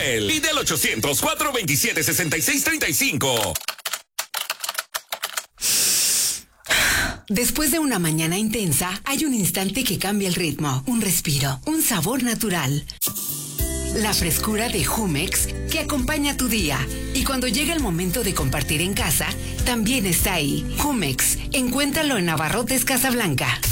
Joel. Y del 800-427-6635. Después de una mañana intensa, hay un instante que cambia el ritmo, un respiro, un sabor natural. La frescura de Jumex que acompaña tu día. Y cuando llega el momento de compartir en casa, también está ahí. Jumex, encuéntralo en Abarrotes Casablanca.